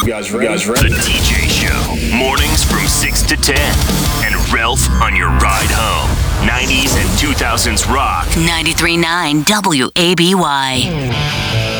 The DJ Show. Mornings from 6 to 10. And Ralph on your ride home. 90s and 2000s rock. 93.9 WABY.